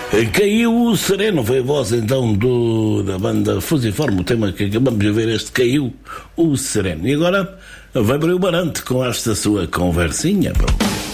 Caiu o Sereno, foi a voz então da banda Fusiforme, o tema que acabamos de ver, este Caiu o Sereno. E agora vai para o Barante com esta sua conversinha, pronto.